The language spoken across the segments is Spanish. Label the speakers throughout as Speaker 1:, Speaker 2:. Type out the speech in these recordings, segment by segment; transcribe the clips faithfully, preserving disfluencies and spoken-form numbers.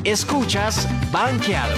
Speaker 1: Escuchas Banqueados.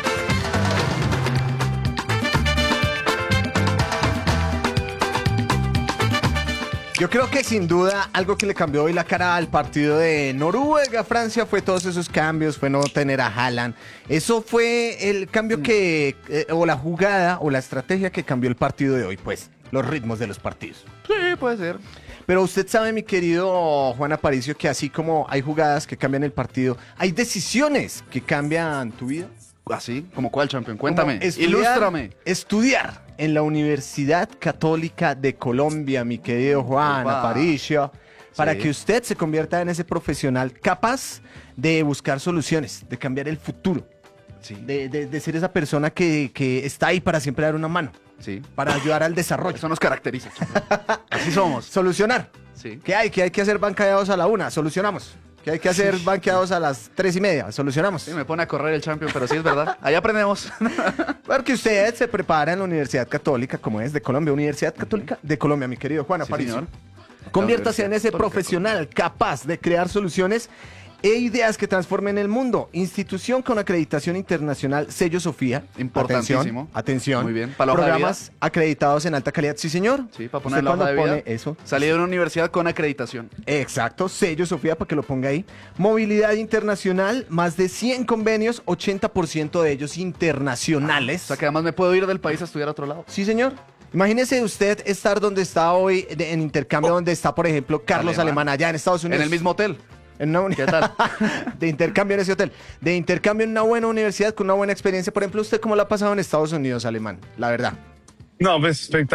Speaker 2: Yo creo que sin duda algo que le cambió hoy la cara al partido de Noruega-Francia fue todos esos cambios, fue no tener a Haaland. Eso fue el cambio que, eh, o la jugada, o la estrategia que cambió el partido de hoy, pues, los ritmos de los partidos.
Speaker 3: Sí, puede ser.
Speaker 2: Pero usted sabe, mi querido Juan Aparicio, que así como hay jugadas que cambian el partido, hay decisiones que cambian tu vida.
Speaker 3: ¿Así? ¿Como cuál, Champion? Cuéntame,
Speaker 2: Como estudiar-
Speaker 3: ilústrame.
Speaker 2: Estudiar en la Universidad Católica de Colombia, mi querido Juan
Speaker 3: Opa.
Speaker 2: Aparicio, para
Speaker 3: Sí.
Speaker 2: que usted se convierta en ese profesional capaz de buscar soluciones, de cambiar el futuro,
Speaker 3: Sí,
Speaker 2: de, de- de ser esa persona que, que está ahí para siempre dar una mano,
Speaker 3: sí.
Speaker 2: para ayudar al desarrollo.
Speaker 3: Eso nos caracteriza, Champion. Así somos.
Speaker 2: Solucionar.
Speaker 3: Sí.
Speaker 2: ¿Qué hay? ¿Qué hay que hacer banqueados a la una? Solucionamos. ¿Qué hay que hacer banqueados a las tres y media? Solucionamos.
Speaker 3: Sí, me pone a correr el Champion, pero sí es verdad. Ahí aprendemos.
Speaker 2: Porque usted se prepara en la Universidad Católica, como es, de Colombia. Universidad Católica de Colombia, mi querido Juan
Speaker 3: Sí,
Speaker 2: Aparicio.
Speaker 3: señor.
Speaker 2: Conviértase
Speaker 3: La
Speaker 2: en ese
Speaker 3: Universidad Católica
Speaker 2: profesional capaz de crear soluciones e ideas que transformen el mundo. Institución con acreditación internacional, sello Sofía.
Speaker 3: Importantísimo.
Speaker 2: Atención, atención.
Speaker 3: Muy bien. ¿Para la hoja de
Speaker 2: Programas acreditados en alta calidad. Sí, señor.
Speaker 3: Sí, para
Speaker 2: ¿Usted
Speaker 3: poner la hoja
Speaker 2: cuándo
Speaker 3: de vida.
Speaker 2: pone eso?
Speaker 3: Salí de una universidad con acreditación.
Speaker 2: Exacto, sello Sofía para que lo ponga ahí. Movilidad internacional, más de cien convenios, ochenta por ciento de ellos internacionales.
Speaker 3: O sea que además me puedo ir del país a estudiar a otro lado.
Speaker 2: Sí, señor. Imagínese usted estar donde está hoy, de- en intercambio, donde está, por ejemplo, Carlos
Speaker 3: Alemán.
Speaker 2: Alemán, allá en Estados Unidos.
Speaker 3: En el mismo hotel.
Speaker 2: En una uni-
Speaker 3: ¿Qué tal?
Speaker 2: De intercambio en ese hotel. De intercambio en una buena universidad con una buena experiencia. Por ejemplo, ¿usted cómo la ha pasado en Estados Unidos, Alemán? La verdad.
Speaker 4: No, pues espectacular.